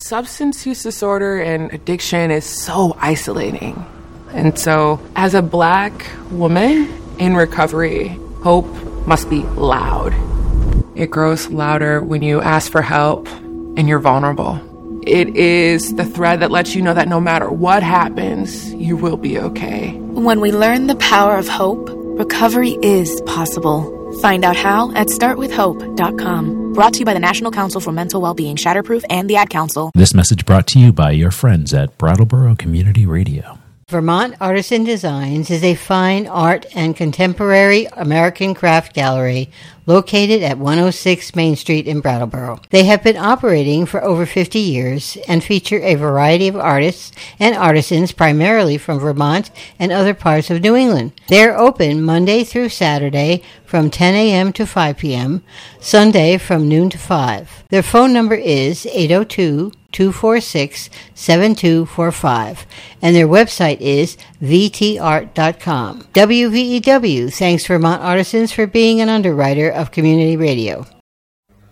Substance use disorder and addiction is so isolating. And so, as a Black woman in recovery, hope must be loud. It grows louder when you ask for help and you're vulnerable. It is the thread that lets you know that no matter what happens, you will be okay. When we learn the power of hope, recovery is possible. Find out how at startwithhope.com. Brought to you by the National Council for Mental Wellbeing, Shatterproof, and the Ad Council. This message brought to you by your friends at Brattleboro Community Radio. Vermont Artisan Designs is a fine art and contemporary American craft gallery located at 106 Main Street in Brattleboro. They have been operating for over 50 years and feature a variety of artists and artisans primarily from Vermont and other parts of New England. They are open Monday through Saturday from 10 a.m. to 5 p.m., Sunday from noon to 5. Their phone number is 802-246-7245, and their website is vtart.com. WVEW thanks Vermont Artisans for being an underwriter of Community Radio.